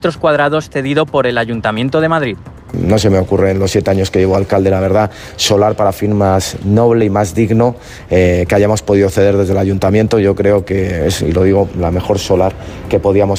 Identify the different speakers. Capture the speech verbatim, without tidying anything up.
Speaker 1: metros cuadrados cedido por el Ayuntamiento de Madrid.
Speaker 2: No se me ocurre en los siete años que llevo alcalde, la verdad, solar para fin más noble y más digno eh, que hayamos podido ceder desde el Ayuntamiento. Yo creo que es, y lo digo, la mejor solar que podíamos